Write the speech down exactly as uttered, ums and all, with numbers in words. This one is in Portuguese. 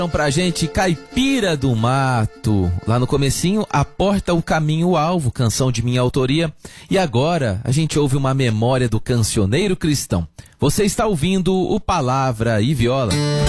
Então, pra gente, Caipira do Mato. Lá no comecinho, A Porta, o Caminho, o Alvo, canção de minha autoria. E agora, a gente ouve uma memória do cancioneiro cristão. Você está ouvindo o Palavra e Viola.